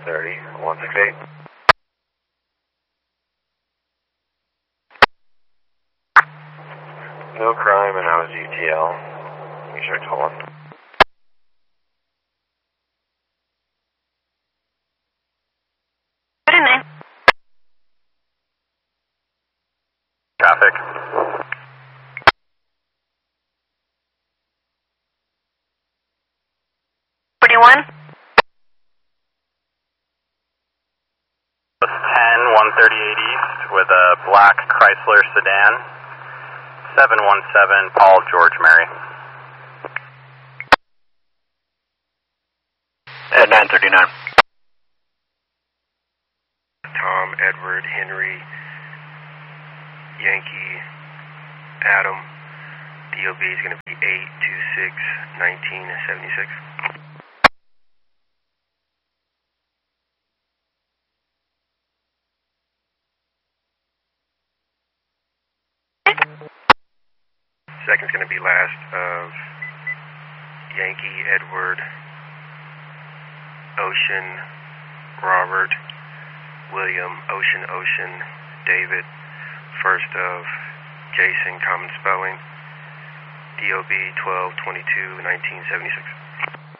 30, 168. No crime, and I was UTL. Make sure it's on. Good name. Traffic. 41. 138 East with a black Chrysler sedan. 717 Paul George Mary. At 939. Tom, Edward, Henry, Yankee, Adam. DOB is going to be 826 1976. Second's going to be last of Yankee, Edward, Ocean, Robert, William, Ocean, David. First of Jason, common spelling. DOB 1222 1976.